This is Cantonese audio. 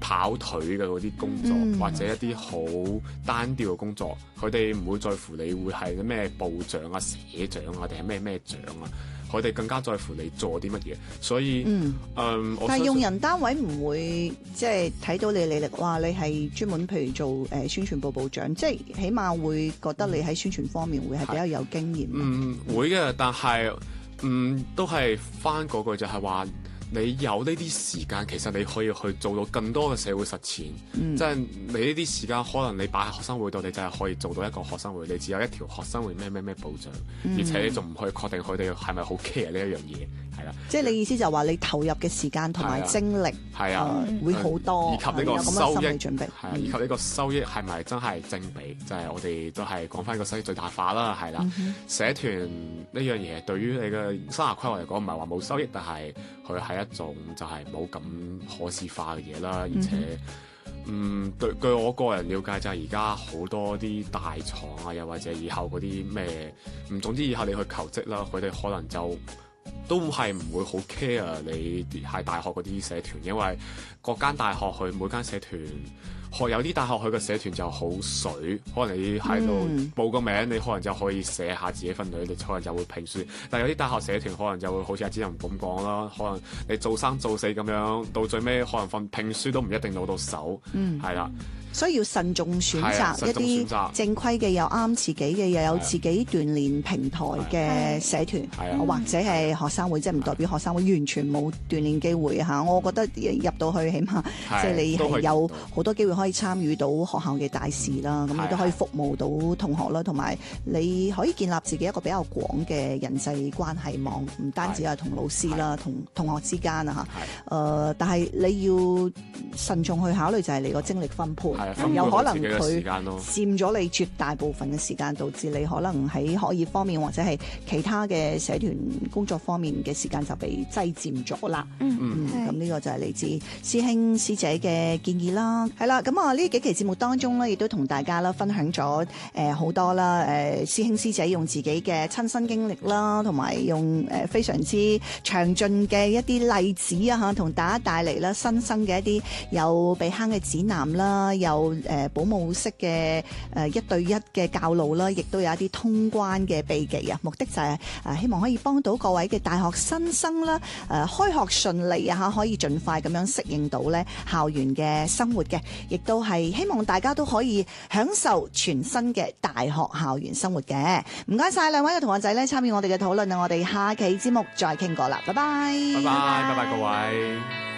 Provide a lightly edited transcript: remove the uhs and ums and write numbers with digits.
跑腿嘅嗰啲工作，或者一啲好單調嘅工作，佢哋唔會在乎你會係咩部長啊、社長啊，定係咩長啊。佢哋更加在乎你做啲乜嘢，所以但係用人單位唔會即係睇到你履歷，哇！你係專門譬如做宣傳部部長，即係起碼會覺得你喺宣傳方面會係比較有經驗。 會嘅，但係都係翻嗰句就係話。你有呢啲時間，其實你可以去做到更多嘅社會實踐。即係你呢啲時間，可能你擺喺學生會度，你就係可以做到一個學生會。你只有一條學生會咩部長，而且你仲唔可以確定佢哋係咪好 care 呢一樣嘢，係啦。 即係你意思就係話你投入嘅時間同埋精力係啊， 會好多， 以及呢個收益準備， 以及呢個收益係咪真係正比？就係我哋都係講翻個收益最大化啦，係啦。社團呢樣嘢對於你嘅生涯規劃嚟講，唔係話冇收益，但係佢係一種就係冇咁可視化嘅嘢啦，而且據我個人了解就係而家好多啲大廠啊，又或者以後嗰啲咩，總之以後你去求職啦，佢哋可能就都係唔會好 care 你係大學嗰啲社團，因為各間大學佢每間社團。有啲大學佢嘅社團就好水，可能你喺度報個名，你可能就可以寫下自己份履歷，你可能就會評書。但係有啲大學社團可能就會好似阿子琳咁講啦，可能你做生做死咁樣，到最尾可能份評書都唔一定攞到手，係啦。 所以要慎重選擇一啲正規嘅，又啱自己嘅，又有自己鍛鍊平台嘅社團，或者係學生會，即係唔代表學生會完全冇鍛鍊機會嚇。我覺得入到去，起碼即係你係有好多機會可以參與到學校嘅大事啦，咁你都可以服務到同學啦，同埋你可以建立自己一個比較廣嘅人際關係網，唔單止係同老師啦，同同學之間啊嚇。但係你要慎重去考慮就係你個精力分配。有可能佢佔咗你絕大部分嘅時間，導致你可能喺學業方面或者係其他嘅社團工作方面嘅時間就被擠佔咗啦。咁呢個就係嚟自師兄師姐嘅建議啦。係啦，咁啊呢幾期節目當中咧，亦都同大家啦分享咗好多啦師兄師姐用自己嘅親身經歷啦，同埋用非常之詳盡嘅一啲例子啊嚇，同大家帶嚟啦新生嘅一啲有避坑嘅指南啦，有保姆式嘅1對1嘅教路啦，亦都有一啲通關嘅秘技啊！目的就係希望可以幫到各位嘅大學新生啦，開學順利啊嚇，可以盡快咁樣適應到咧校園嘅生活嘅，亦都係希望大家都可以享受全新嘅大學校園生活嘅。唔該晒兩位嘅同學仔咧參與我哋嘅討論啊！我哋下期節目再傾過啦，拜拜， 拜拜，拜拜各位。